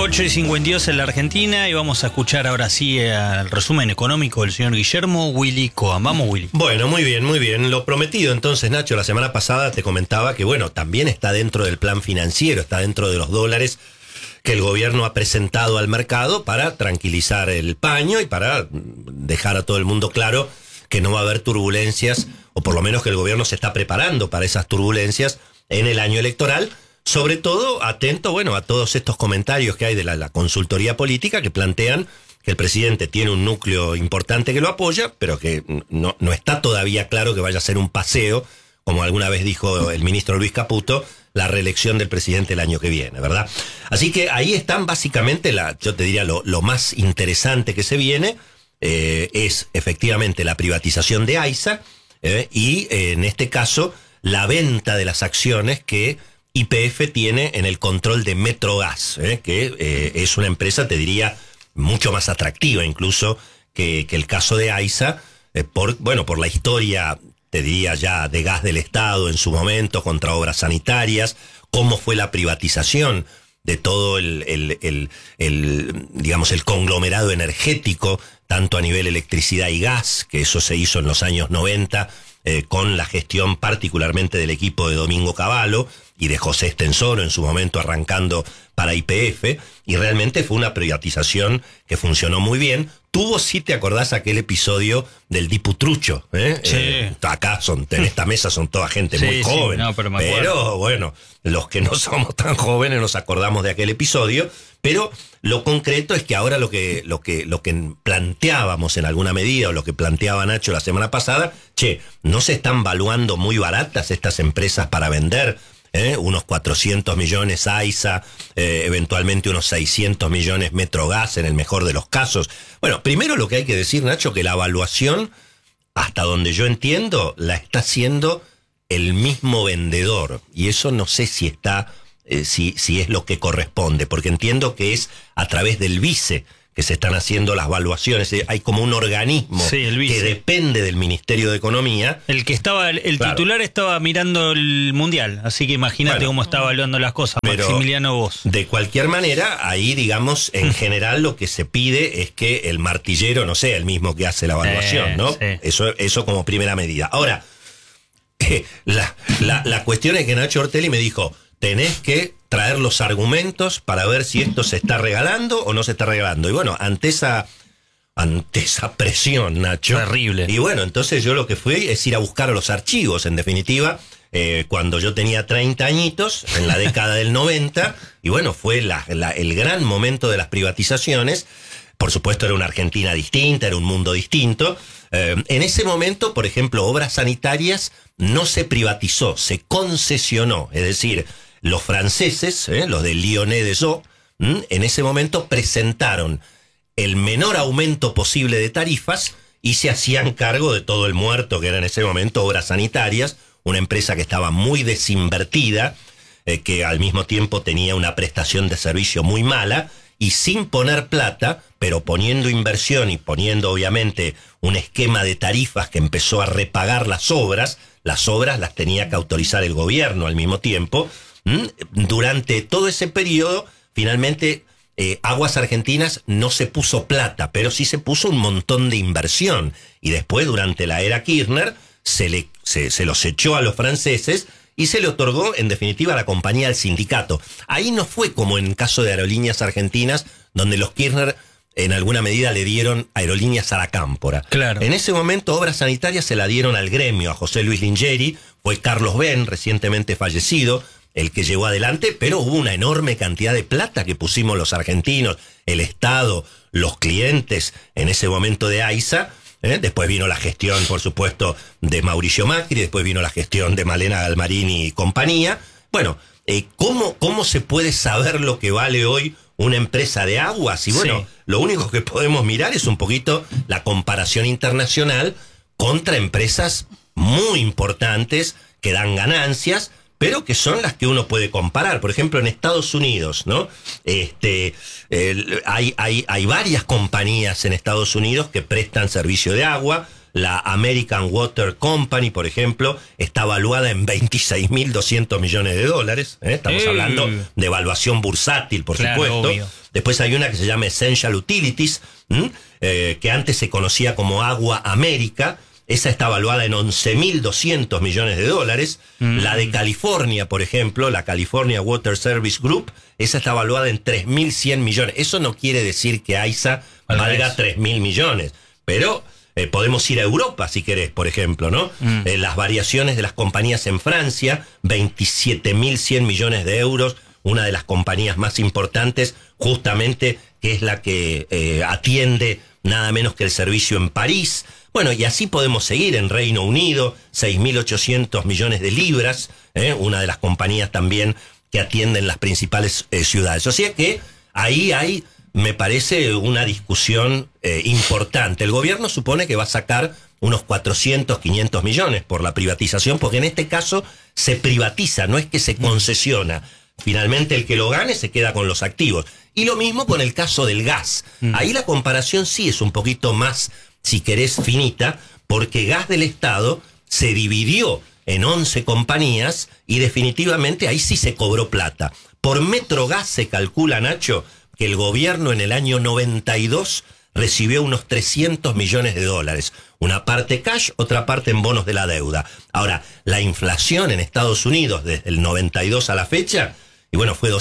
8:52 en la Argentina y vamos a escuchar ahora sí el resumen económico del señor Guillermo Willy Cohen. Vamos, Willy. Bueno, muy bien, muy bien. Lo prometido entonces, Nacho, la semana pasada te comentaba que, bueno, también está dentro del plan financiero, está dentro de los dólares que el gobierno ha presentado al mercado para tranquilizar el paño y para dejar a todo el mundo claro que no va a haber turbulencias, o por lo menos que el gobierno se está preparando para esas turbulencias en el año electoral. Sobre todo, atento, bueno, a todos estos comentarios que hay de la consultoría política que plantean que el presidente tiene un núcleo importante que lo apoya, pero que no está todavía claro que vaya a ser un paseo, como alguna vez dijo el ministro Luis Caputo, la reelección del presidente el año que viene, ¿verdad? Así que ahí están básicamente, yo te diría, lo más interesante que se viene, es efectivamente la privatización de AISA, y en este caso, la venta de las acciones que YPF tiene en el control de Metrogas, que es una empresa, te diría, mucho más atractiva incluso que el caso de AISA, por la historia, te diría ya, de gas del Estado en su momento contra obras sanitarias, cómo fue la privatización de todo digamos, el conglomerado energético, tanto a nivel electricidad y gas, que eso se hizo en los años 90, con la gestión particularmente del equipo de Domingo Cavallo y de José Estensoro en su momento arrancando para YPF, y realmente fue una privatización que funcionó muy bien. Tuvo, si te acordás, aquel episodio del Diputrucho, Sí. Acá en esta mesa son toda gente muy joven, no, pero bueno, los que no somos tan jóvenes nos acordamos de aquel episodio. Pero lo concreto es que ahora lo que planteábamos en alguna medida, o lo que planteaba Nacho la semana pasada, ¿no se están valuando muy baratas estas empresas para vender? Unos 400 millones AISA, eventualmente unos 600 millones Metrogas en el mejor de los casos. Bueno, primero lo que hay que decir, Nacho, que la evaluación, hasta donde yo entiendo, la está haciendo el mismo vendedor. Y eso no sé si está, si es lo que corresponde, porque entiendo que es a través del vice que se están haciendo las valuaciones. Hay como un organismo que depende del Ministerio de Economía. El que estaba, el claro, titular estaba mirando el Mundial, así que imagínate cómo está evaluando las cosas, Maximiliano Voss. De cualquier manera, ahí, digamos, en general lo que se pide es que el martillero no sea el mismo que hace la evaluación, ¿no? Sí. Eso como primera medida. Ahora, la cuestión es que Nacho Ortelli me dijo, tenés que traer los argumentos para ver si esto se está regalando o no se está regalando. Y bueno, ante esa presión, Nacho. Terrible. Y bueno, entonces yo lo que fui es ir a buscar los archivos, en definitiva, cuando yo tenía 30 añitos, en la década del 90, y bueno, fue el gran momento de las privatizaciones. Por supuesto, era una Argentina distinta, era un mundo distinto. En ese momento, por ejemplo, obras sanitarias no se privatizó, se concesionó, es decir, los franceses, los de Lyonnais Deschaux, en ese momento presentaron el menor aumento posible de tarifas y se hacían cargo de todo el muerto que era en ese momento Obras Sanitarias, una empresa que estaba muy desinvertida, que al mismo tiempo tenía una prestación de servicio muy mala, y sin poner plata, pero poniendo inversión y poniendo obviamente un esquema de tarifas que empezó a repagar las obras las tenía que autorizar el gobierno al mismo tiempo. Durante todo ese periodo, finalmente, Aguas Argentinas no se puso plata, pero sí se puso un montón de inversión. Y después, durante la era Kirchner, se los echó a los franceses y se le otorgó, en definitiva, a la compañía al sindicato. Ahí no fue como en el caso de Aerolíneas Argentinas, donde los Kirchner en alguna medida le dieron Aerolíneas a la Cámpora. Claro. En ese momento, Obras Sanitarias se la dieron al gremio, a José Luis Lingeri, fue Carlos Ben, recientemente fallecido, el que llevó adelante, pero hubo una enorme cantidad de plata que pusimos los argentinos, el Estado, los clientes, en ese momento de AISA. Después vino la gestión, por supuesto, de Mauricio Macri, después vino la gestión de Malena Galmarini y compañía. Bueno, ¿cómo se puede saber lo que vale hoy una empresa de aguas? Y bueno, lo único que podemos mirar es un poquito la comparación internacional contra empresas muy importantes que dan ganancias, pero que son las que uno puede comparar. Por ejemplo, en Estados Unidos, ¿no? Hay varias compañías en Estados Unidos que prestan servicio de agua. La American Water Company, por ejemplo, está valuada en 26.200 millones de dólares. Estamos hablando de evaluación bursátil, por supuesto. Obvio. Después hay una que se llama Essential Utilities, que antes se conocía como Agua América. Esa está valuada en 11.200 millones de dólares. La de California, por ejemplo, la California Water Service Group, esa está valuada en 3.100 millones. Eso no quiere decir que AISA valga 3.000 millones, pero podemos ir a Europa, si querés, por ejemplo, ¿no? Las variaciones de las compañías en Francia, 27.100 millones de euros, una de las compañías más importantes, justamente, que es la que atiende nada menos que el servicio en París. Bueno, y así podemos seguir. En Reino Unido, 6.800 millones de libras, una de las compañías también que atienden las principales ciudades. O sea que ahí hay, me parece, una discusión importante. El gobierno supone que va a sacar unos 400, 500 millones por la privatización, porque en este caso se privatiza, no es que se concesiona. Finalmente el que lo gane se queda con los activos. Y lo mismo con el caso del gas. Ahí la comparación sí es un poquito más, si querés, finita, porque Gas del Estado se dividió en 11 compañías y definitivamente ahí sí se cobró plata. Por Metrogas se calcula, Nacho, que el gobierno en el año 92 recibió unos 300 millones de dólares. Una parte cash, otra parte en bonos de la deuda. Ahora, la inflación en Estados Unidos desde el 92 a la fecha, y bueno, fue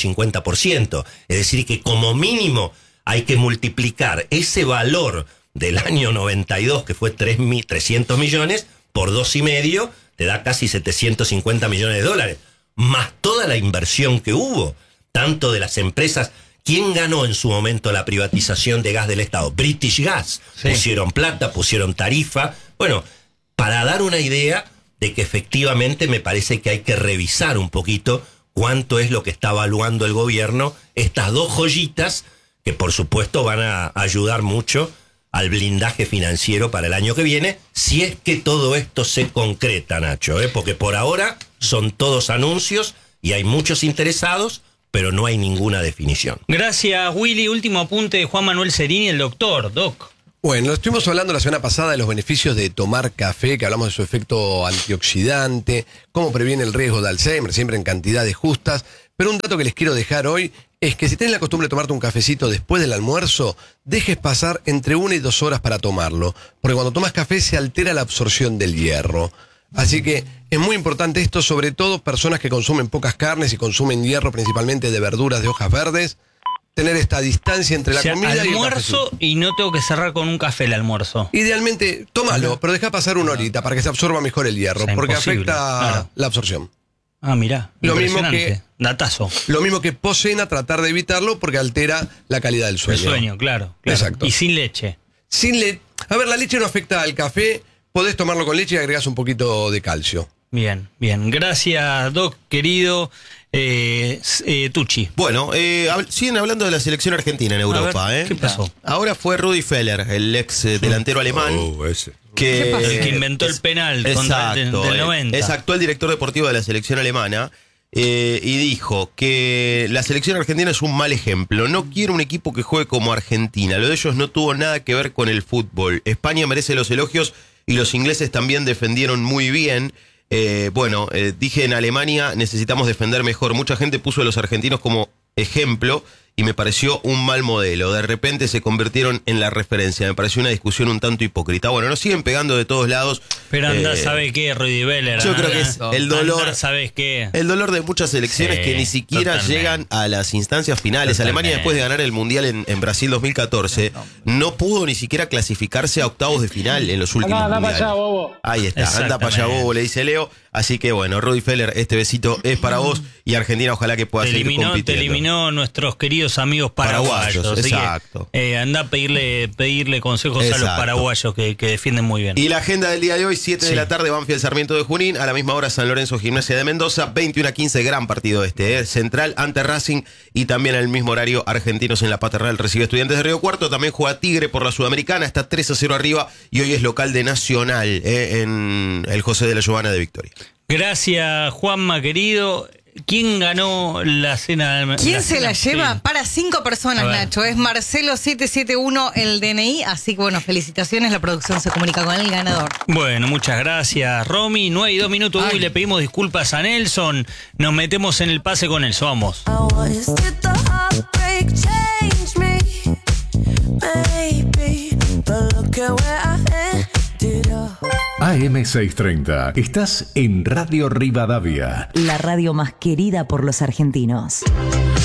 250%. Es decir, que como mínimo hay que multiplicar ese valor del año 92, que fue 300 millones, por 2,5, te da casi 750 millones de dólares. Más toda la inversión que hubo, tanto de las empresas. ¿Quién ganó en su momento la privatización de Gas del Estado? British Gas. Sí. Pusieron plata, pusieron tarifa. Bueno, para dar una idea de que efectivamente me parece que hay que revisar un poquito cuánto es lo que está evaluando el gobierno, estas dos joyitas que por supuesto van a ayudar mucho al blindaje financiero para el año que viene, si es que todo esto se concreta, Nacho, porque por ahora son todos anuncios y hay muchos interesados, pero no hay ninguna definición. Gracias, Willy. Último apunte de Juan Manuel Cerini, el doctor, Doc. Bueno, estuvimos hablando la semana pasada de los beneficios de tomar café, que hablamos de su efecto antioxidante, cómo previene el riesgo de Alzheimer, siempre en cantidades justas. Pero un dato que les quiero dejar hoy es que si tenés la costumbre de tomarte un cafecito después del almuerzo, dejes pasar entre 1 y 2 horas para tomarlo, porque cuando tomas café se altera la absorción del hierro. Así que es muy importante esto, sobre todo personas que consumen pocas carnes y consumen hierro principalmente de verduras de hojas verdes, tener esta distancia entre la comida y el almuerzo, y no tengo que cerrar con un café el almuerzo. Idealmente, tómalo, pero deja pasar una horita para que se absorba mejor el hierro, porque afecta la absorción. Ah, mirá, lo mismo que datazo. Lo mismo que poscena, tratar de evitarlo porque altera la calidad del sueño. El sueño, claro. Exacto. Y sin leche. A ver, la leche no afecta al café, podés tomarlo con leche y agregás un poquito de calcio. Bien, bien. Gracias, Doc, querido. Tucci. Bueno, siguen hablando de la selección argentina en Europa. ¿Qué pasó? Ahora fue Rudi Feller, el ex delantero alemán. Ese. El que inventó el penal del 90. Es actual director deportivo de la selección alemana. Y dijo que la selección argentina es un mal ejemplo. No quiero un equipo que juegue como Argentina. Lo de ellos no tuvo nada que ver con el fútbol. España merece los elogios y los ingleses también defendieron muy bien. Dije en Alemania necesitamos defender mejor. Mucha gente puso a los argentinos como ejemplo y me pareció un mal modelo. De repente se convirtieron en la referencia. Me pareció una discusión un tanto hipócrita. Bueno, nos siguen pegando de todos lados. Pero anda, ¿sabe qué, Rudy Veller? Yo creo que es el dolor. ¿Sabes qué? El dolor de muchas selecciones que ni siquiera llegan a las instancias finales. Alemania, después de ganar el Mundial en Brasil 2014, no pudo ni siquiera clasificarse a octavos de final en los últimos mundiales. Allá, bobo. Ahí está, anda para allá, bobo, le dice Leo. Así que bueno, Rudy Feller, este besito es para vos y Argentina ojalá que pueda seguir compitiendo. Te eliminó nuestros queridos amigos paraguayos. Exacto. Anda a pedirle consejos a los paraguayos que defienden muy bien. Y la agenda del día de hoy, 7 de la tarde, Banfield Sarmiento de Junín. A la misma hora, San Lorenzo Gimnasia de Mendoza. 21:15, gran partido Central ante Racing. Y también al mismo horario, Argentinos en la Paternal recibe Estudiantes de Río Cuarto. También juega Tigre por la Sudamericana. Está 3-0 arriba. Y hoy es local de Nacional en el José de la Giovana de Victoria. Gracias, Juanma, querido. ¿Quién ganó la cena? ¿Quién se la lleva? Sí. Para 5 personas, Nacho. Es Marcelo771 el DNI. Así que bueno, felicitaciones. La producción se comunica con el ganador. Bueno, muchas gracias, Romy. 9:02. Uy, le pedimos disculpas a Nelson. Nos metemos en el pase con Nelson. Vamos. AM630. Estás en Radio Rivadavia. La radio más querida por los argentinos.